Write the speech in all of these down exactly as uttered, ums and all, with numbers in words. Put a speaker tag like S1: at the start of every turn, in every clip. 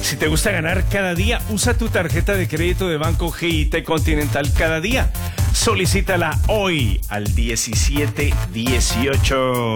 S1: Si te gusta ganar cada día, usa tu tarjeta de crédito de Banco G I T Continental cada día. Solicítala hoy al diecisiete dieciocho.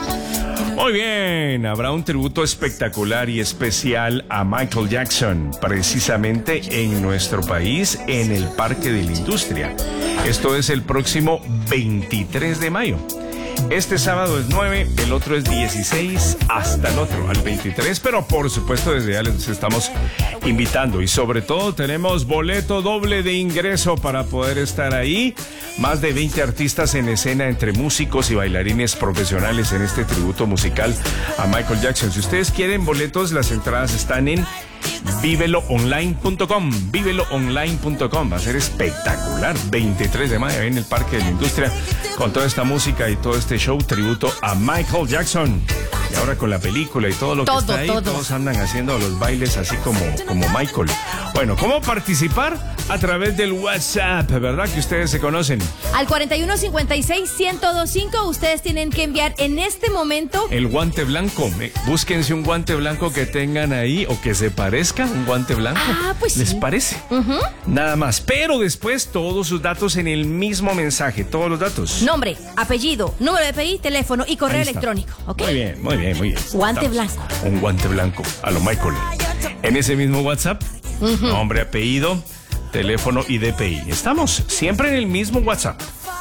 S1: Muy bien, habrá un tributo espectacular y especial a Michael Jackson, precisamente en nuestro país, en el Parque de la Industria. Esto es el próximo veintitrés de mayo. Este sábado es nueve, el otro es dieciséis, hasta el otro, al veintitrés, pero por supuesto desde ya les estamos invitando y sobre todo tenemos boleto doble de ingreso para poder estar ahí. Más de veinte artistas en escena entre músicos y bailarines profesionales en este tributo musical a Michael Jackson. Si ustedes quieren boletos, las entradas están en vívelo online punto com, vívelo online punto com. Va a ser espectacular. veintitrés de mayo en el Parque de la Industria con toda esta música y todo este show tributo a Michael Jackson. Y ahora con la película y todo lo
S2: todo,
S1: que está ahí,
S2: todo.
S1: todos andan haciendo los bailes así como, como Michael. Bueno, ¿cómo participar? A través del WhatsApp, ¿verdad? Que ustedes se conocen.
S2: Al cuarenta y uno cincuenta y seis, ciento veinticinco, ustedes tienen que enviar en este momento
S1: El guante blanco. Eh, Búsquense un guante blanco que tengan ahí o que se parezca un guante blanco.
S2: Ah, pues
S1: ¿Les
S2: sí.
S1: parece?
S2: Uh-huh.
S1: Nada más. Pero después todos sus datos en el mismo mensaje. Todos los datos.
S2: nombre, apellido, número de P I, teléfono y correo
S1: Ahí está.
S2: electrónico, ¿ok?
S1: Muy bien, muy bien, muy bien.
S2: Guante
S1: Estamos.
S2: blanco.
S1: Un guante blanco a lo Michael. En ese mismo WhatsApp,
S2: Uh-huh.
S1: nombre, apellido, teléfono y D P I. Estamos siempre en el mismo WhatsApp.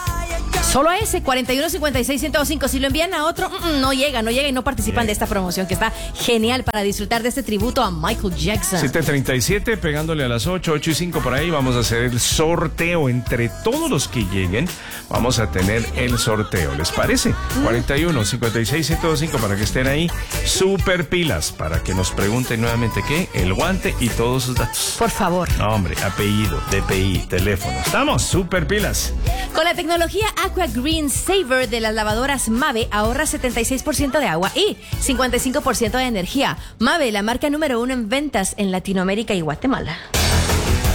S2: Solo a ese, cuarenta y uno cincuenta y seis, ciento veinticinco. Si lo envían a otro, mm, no llega, no llega y no participan
S1: Bien.
S2: de esta promoción que está genial para disfrutar de este tributo a Michael Jackson.
S1: siete treinta y siete, pegándole a las ocho, ocho y cinco por ahí, vamos a hacer el sorteo. Entre todos los que lleguen, vamos a tener el sorteo. ¿Les parece? cuarenta y uno cincuenta y seis, ciento veinticinco para que estén ahí. Super pilas, para que nos pregunten nuevamente qué, el guante y todos sus datos.
S2: Por favor.
S1: Nombre, apellido, D P I, teléfono. Estamos, super pilas.
S2: Con la tecnología Aqua Green Saver de las lavadoras Mave, ahorra setenta y seis por ciento de agua y cincuenta y cinco por ciento de energía. Mave, la marca número uno en ventas en Latinoamérica y Guatemala.